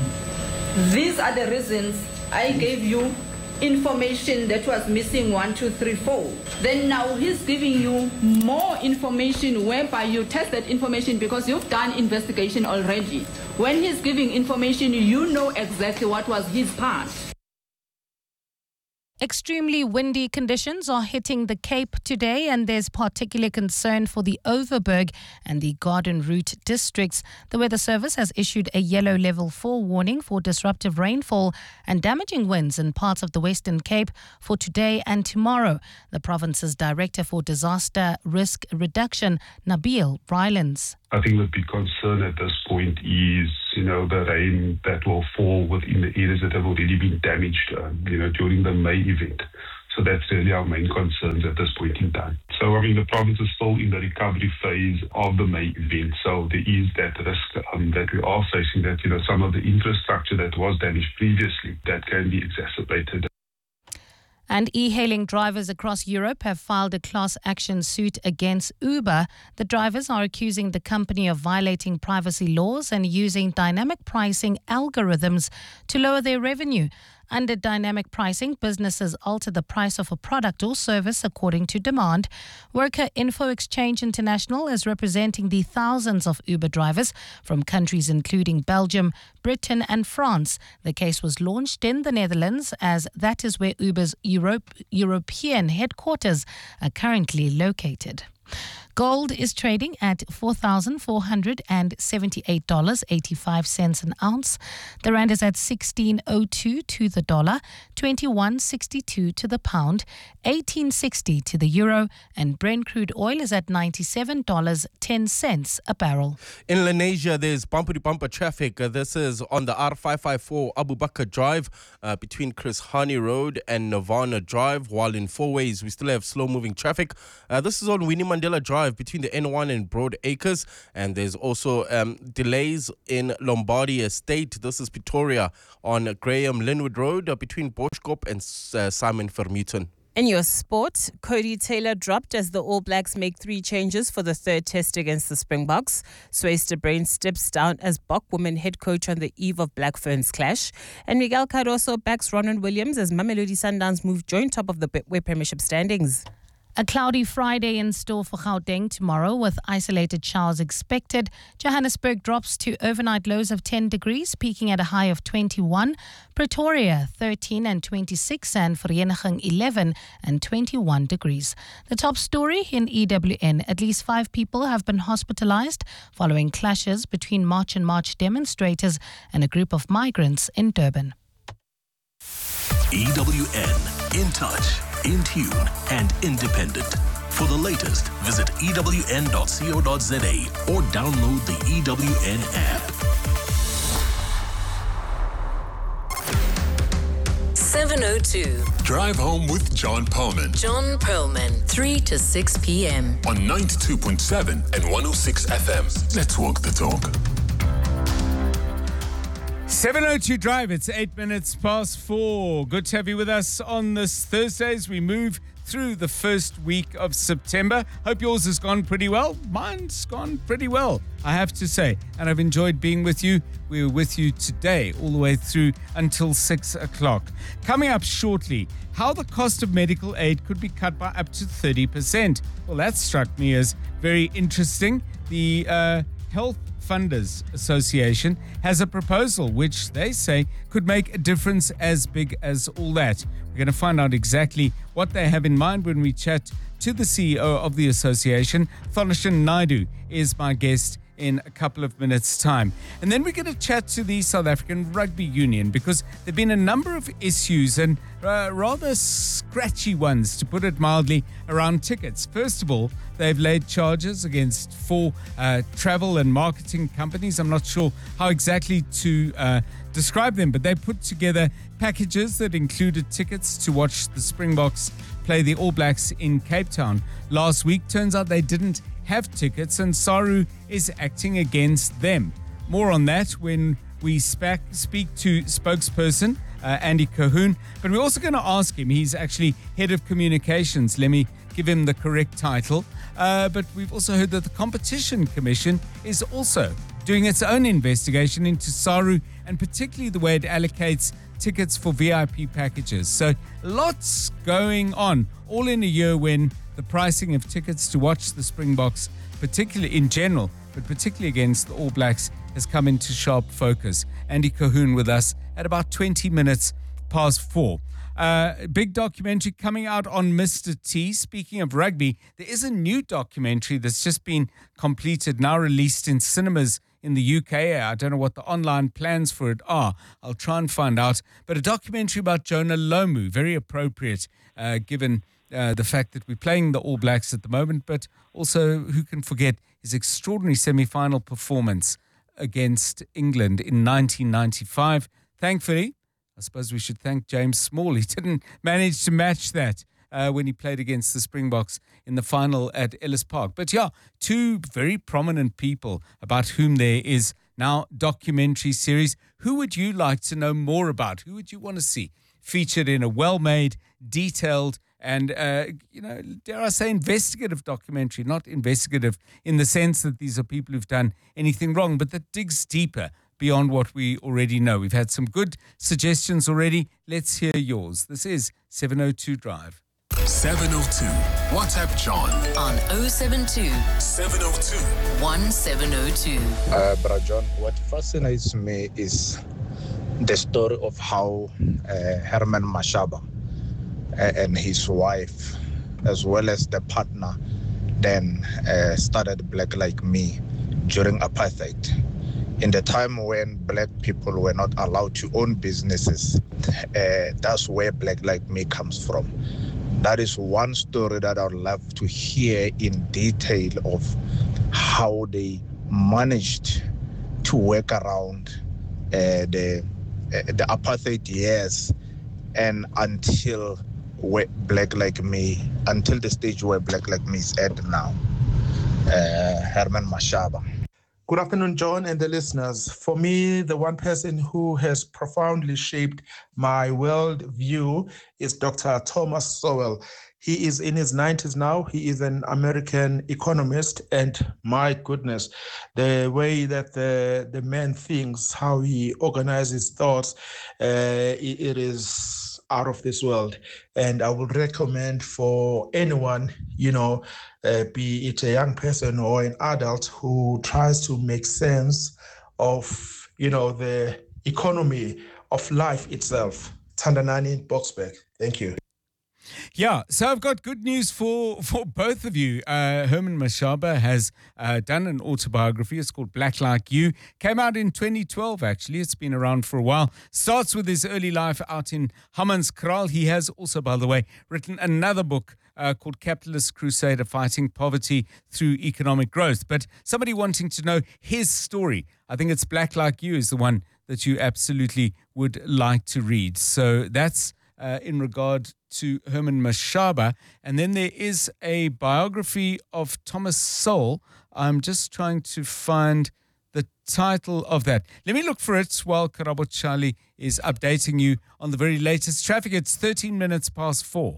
these are the reasons I gave you information that was missing 1, 2, 3, 4. Then now he's giving you more information whereby you test that information because you've done investigation already. When he's giving information, you know exactly what was his part. Extremely windy conditions are hitting the Cape today, and there's particular concern for the Overberg and the Garden Route districts. The Weather Service has issued a yellow level 4 warning for disruptive rainfall and damaging winds in parts of the Western Cape for today and tomorrow. The province's Director for Disaster Risk Reduction, Nabil Rylands. I think the big concern at this point is, the rain that will fall within the areas that have already been damaged, during the May event. So that's really our main concerns at this point in time. So, the province is still in the recovery phase of the May event. So there is that risk that we are facing that, some of the infrastructure that was damaged previously, that can be exacerbated. And e-hailing drivers across Europe have filed a class action suit against Uber. The drivers are accusing the company of violating privacy laws and using dynamic pricing algorithms to lower their revenue. Under dynamic pricing, businesses alter the price of a product or service according to demand. Worker Info Exchange International is representing the thousands of Uber drivers from countries including Belgium, Britain and France. The case was launched in the Netherlands, as that is where Uber's European headquarters are currently located. Gold is trading at $4,478.85 an ounce. The rand is at 16.02 to the dollar, 21.62 to the pound, 18.60 to the euro, and Brent crude oil is at $97.10 a barrel. In Lenasia, there's bumper-to-bumper traffic. This is on the R554 Abu Bakr Drive between Chris Hani Road and Nirvana Drive, while in four ways we still have slow-moving traffic. This is on Winnie Mandela Drive between the N1 and Broad Acres, and there's also delays in Lombardy Estate. This is Pretoria on Graham Linwood Road between Boschkop and Simon Vermeulen. In your sport, Cody Taylor dropped as the All Blacks make 3 changes for the third test against the Springboks. Swayze de Bruin steps down as Bok women head coach on the eve of Black Ferns clash. And Miguel Cardoso backs Ronan Williams as Mamelodi Sundowns move joint top of the Betway Premiership standings. A cloudy Friday in store for Gauteng tomorrow, with isolated showers expected. Johannesburg drops to overnight lows of 10 degrees, peaking at a high of 21. Pretoria 13 and 26, and Vereniging 11 and 21 degrees. The top story in EWN: at least 5 people have been hospitalized following clashes between March and March demonstrators and a group of migrants in Durban. EWN, in touch, in tune and independent. For the latest, visit ewn.co.za or download the EWN app. 7:02. Drive home with John Perlman. John Perlman, 3 to 6 p.m. on 92.7 and 106 FM. Let's walk the talk. 7:02 Drive, it's 8 minutes past 4. Good to have you with us on this Thursday as we move through the first week of September. Hope yours has gone pretty well. Mine's gone pretty well, I have to say. And I've enjoyed being with you. We were with you today all the way through until 6 o'clock. Coming up shortly, how the cost of medical aid could be cut by up to 30%. Well, that struck me as very interesting. The Health Funders Association has a proposal which they say could make a difference as big as all that. We're going to find out exactly what they have in mind when we chat to the CEO of the association. Tholoshan Naidu is my guest in a couple of minutes' time. And then we're going to chat to the South African Rugby Union, because there have been a number of issues and rather scratchy ones, to put it mildly, around tickets. First of all, they've laid charges against 4 travel and marketing companies. I'm not sure how exactly to describe them, but they put together packages that included tickets to watch the Springboks play the All Blacks in Cape Town. Last week, turns out they didn't have tickets, and SARU is acting against them. More on that when we speak to spokesperson Andy Cahoon, but we're also going to ask him. He's actually head of communications. Let me give him the correct title. But we've also heard that the Competition Commission is also doing its own investigation into SARU, and particularly the way it allocates tickets for VIP packages. So lots going on, all in a year when the pricing of tickets to watch the Springboks, particularly in general, but particularly against the All Blacks, has come into sharp focus. Andy Cahoon with us at about 20 minutes past 4. Big documentary coming out on Mr. T. Speaking of rugby, there is a new documentary that's just been completed, now released in cinemas in the UK. I don't know what the online plans for it are. I'll try and find out. But a documentary about Jonah Lomu, very appropriate given the fact that we're playing the All Blacks at the moment, but also who can forget his extraordinary semi-final performance against England in 1995. Thankfully, I suppose we should thank James Small. He didn't manage to match that when he played against the Springboks in the final at Ellis Park. But yeah, two very prominent people about whom there is now documentary series. Who would you like to know more about? Who would you want to see featured in a well-made, detailed, and, dare I say, investigative documentary? Not investigative in the sense that these are people who've done anything wrong, but that digs deeper beyond what we already know. We've had some good suggestions already. Let's hear yours. This is 702 Drive. 702. WhatsApp John on 072 702 1702. Brother John, what fascinates me is the story of how Herman Mashaba and his wife, as well as the partner, then started Black Like Me during apartheid. In the time when black people were not allowed to own businesses, that's where Black Like Me comes from. That is one story that I would love to hear in detail of how they managed to work around the apartheid years and until where Black Like Me, until the stage where Black Like Me is at now. Herman Mashaba. Good afternoon, John and the listeners. For me, the one person who has profoundly shaped my world view is Dr. Thomas Sowell. He is in his 90s now. He is an American economist, and my goodness, the way that the man thinks, how he organizes thoughts, it is out of this world. And I would recommend for anyone, be it a young person or an adult who tries to make sense of, the economy of life itself. Tandanani Boxberg. Thank you. Yeah, so I've got good news for both of you. Herman Mashaba has done an autobiography. It's called Black Like You. Came out in 2012, actually. It's been around for a while. Starts with his early life out in Hammanskraal. He has also, by the way, written another book called Capitalist Crusader, Fighting Poverty Through Economic Growth. But somebody wanting to know his story, I think it's Black Like You is the one that you absolutely would like to read. So that's in regard to Herman Mashaba. And then there is a biography of Thomas Sowell. I'm just trying to find the title of that. Let me look for it while Karabo Charlie is updating you on the very latest traffic. It's 13 minutes past 4.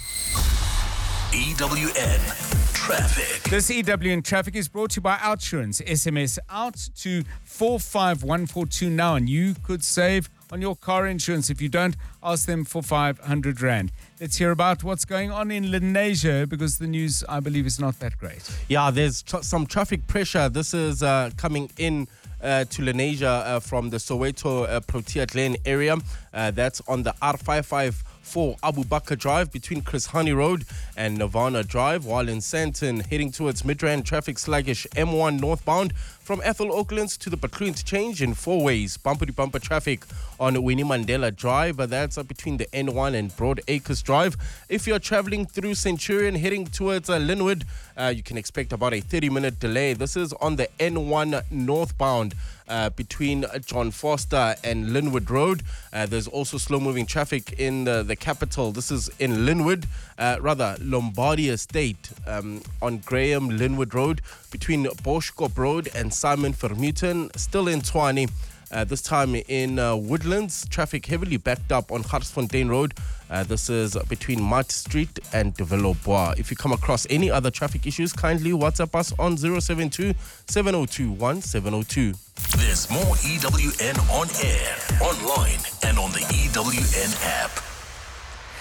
EWN Traffic. This EWN Traffic is brought to you by Outsurance. SMS out to 45142 now, and you could save on your car insurance. If you don't, ask them for 500 Rand. Let's hear about what's going on in Lenasia, because the news, I believe, is not that great. Yeah, there's some traffic pressure. This is coming in to Lenasia from the Soweto Protea Glen area. That's on the R554 Abu Bakr Drive between Chris Hani Road and Nirvana Drive, while in Sandton heading towards Midrand, traffic sluggish M1 northbound from Ethel Oaklands to the Batlu interchange in 4 ways. Bumper-to-bumper traffic on Winnie Mandela Drive. That's between the N1 and Broad Acres Drive. If you're traveling through Centurion heading towards Linwood, you can expect about a 30-minute delay. This is on the N1 northbound between John Foster and Linwood Road. There's also slow-moving traffic in the capital. This is in Linwood, Lombardy Estate on Graham Linwood Road between Boschkop Road and Simon Vermeulen. Still in Tshwane. This time in Woodlands, traffic heavily backed up on Garsfontein Road. This is between Mart Street and De Villebois. If you come across any other traffic issues, kindly WhatsApp us on 072 702 1702. There's more EWN on air, online, and on the EWN app.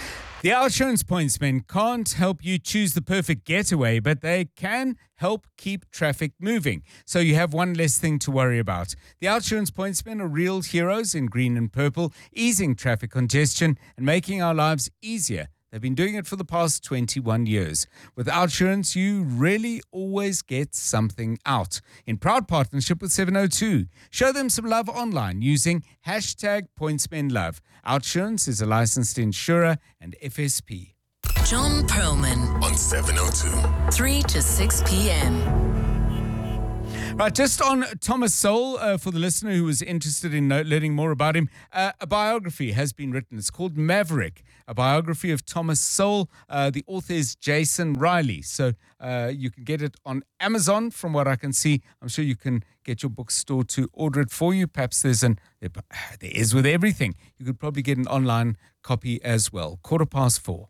The Outsurance Pointsmen can't help you choose the perfect getaway, but they can help keep traffic moving. So you have one less thing to worry about. The Outsurance Pointsmen are real heroes in green and purple, easing traffic congestion and making our lives easier. They've been doing it for the past 21 years. With Outsurance, you really always get something out. In proud partnership with 702. Show them some love online using #PointsmenLove. Outsurance is a licensed insurer and FSP. John Perlman on 702. 3 to 6 p.m. Right, just on Thomas Sowell, for the listener who was interested in learning more about him, a biography has been written. It's called Maverick, a biography of Thomas Sowell. The author is Jason Riley. So you can get it on Amazon, from what I can see. I'm sure you can get your bookstore to order it for you. Perhaps there is with everything. You could probably get an online copy as well. 4:15.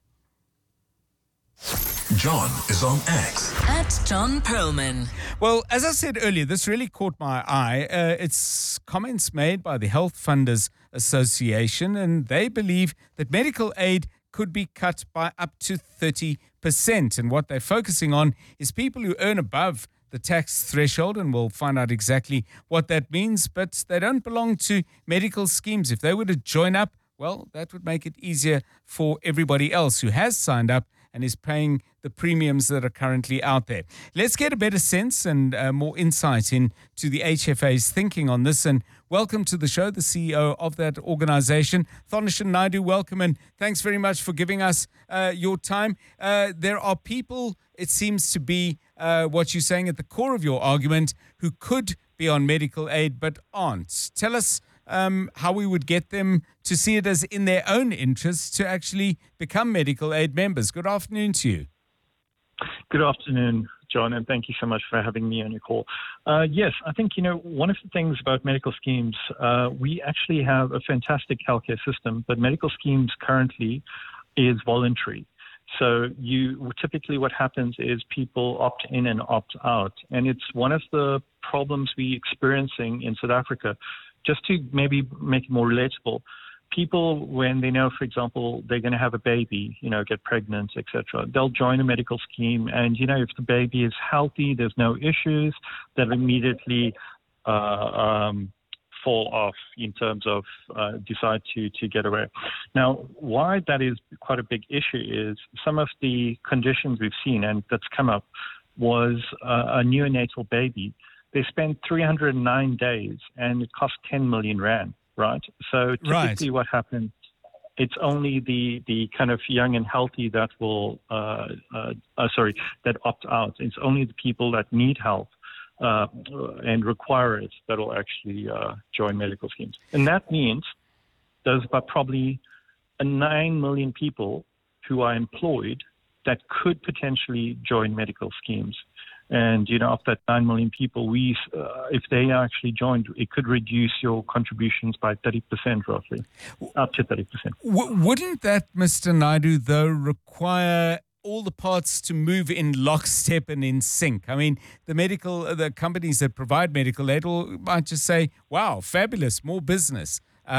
John is on X. At John Perlman. Well, as I said earlier, this really caught my eye. It's comments made by the Health Funders Association, and they believe that medical aid could be cut by up to 30%. And what they're focusing on is people who earn above the tax threshold, and we'll find out exactly what that means, but they don't belong to medical schemes. If they were to join up, well, that would make it easier for everybody else who has signed up and is paying the premiums that are currently out there. Let's get a better sense and more insight into the HFA's thinking on this. And welcome to the show, the CEO of that organization, Thanishan Naidu. Welcome, and thanks very much for giving us your time. There are people, it seems to be what you're saying at the core of your argument, who could be on medical aid but aren't. Tell us how we would get them to see it as in their own interest to actually become medical aid members. Good afternoon to you. Good afternoon, John, and thank you so much for having me on your call. Yes, I think, one of the things about medical schemes, we actually have a fantastic healthcare system, but medical schemes currently is voluntary. So typically what happens is people opt in and opt out. And it's one of the problems we're experiencing in South Africa. Just to maybe make it more relatable, people, when they know, for example, they're going to have a baby, get pregnant, etc., they'll join a medical scheme. And, if the baby is healthy, there's no issues, they'll immediately fall off in terms of decide to get away. Now, why that is quite a big issue is some of the conditions we've seen and that's come up was a neonatal baby. They spend 309 days and it costs 10 million rand, right? So typically what happens, it's only the kind of young and healthy that will, that opt out. It's only the people that need help and require it that will actually join medical schemes. And that means there's about probably 9 million people who are employed that could potentially join medical schemes. And, of that 9 million people, if they actually joined, it could reduce your contributions by 30% roughly, up to 30%. Wouldn't that, Mr. Naidu, though, require all the parts to move in lockstep and in sync? I mean, the companies that provide medical aid might just say, wow, fabulous, more business.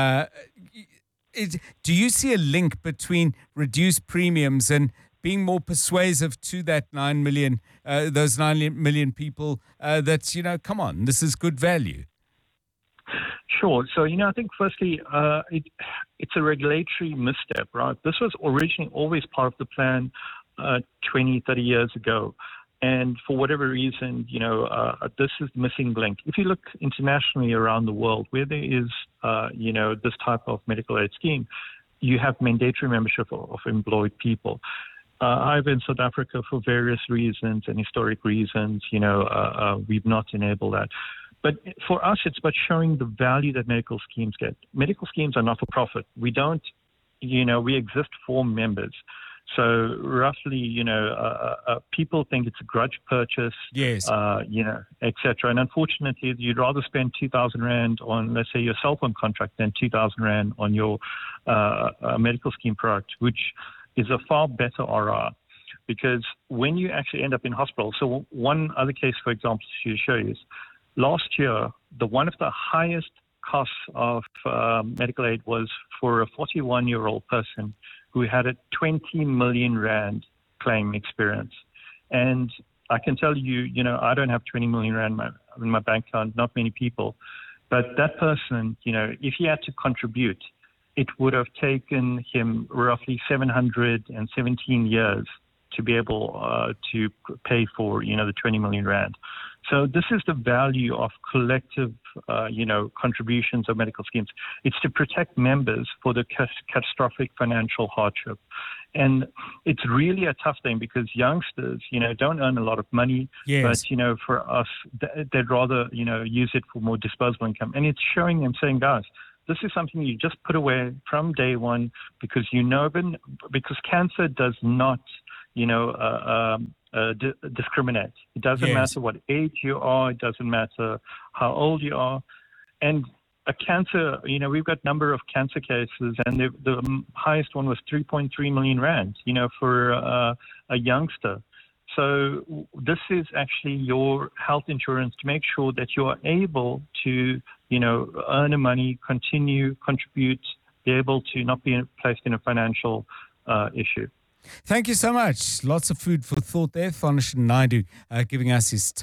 Do you see a link between reduced premiums and being more persuasive to that 9 million, those 9 million people that, come on, this is good value? Sure. So, I think firstly, it's a regulatory misstep, right? This was originally always part of the plan 20, 30 years ago. And for whatever reason, this is the missing link. If you look internationally around the world where there is, this type of medical aid scheme, you have mandatory membership of employed people. However, in South Africa, for various reasons and historic reasons, we've not enabled that. But for us, it's about showing the value that medical schemes get. Medical schemes are not for profit. We don't, we exist for members. So roughly, people think it's a grudge purchase, yes, et cetera. And unfortunately, you'd rather spend 2,000 Rand on, let's say, your cell phone contract than 2,000 Rand on your medical scheme product, which is a far better RR, because when you actually end up in hospital, so one other case, for example, to show you is last year, one of the highest costs of medical aid was for a 41-year-old person who had a 20 million rand claim experience. And I can tell you, I don't have 20 million rand in my bank account, not many people. But that person, if he had to contribute, it would have taken him roughly 717 years to be able to pay for, the 20 million rand. So this is the value of collective, contributions of medical schemes. It's to protect members for the catastrophic financial hardship. And it's really a tough thing because youngsters, don't earn a lot of money. Yes. But, for us, they'd rather, use it for more disposable income. And it's showing them saying, guys, this is something you just put away from day one because because cancer does not, discriminate. It doesn't matter what age you are. It doesn't matter how old you are. And a cancer, we've got a number of cancer cases, and the highest one was 3.3 million rand, for a youngster. So this is actually your health insurance to make sure that you are able to, earn the money, continue, contribute, be able to not be placed in a financial issue. Thank you so much. Lots of food for thought there. Thanishan Naidu giving us his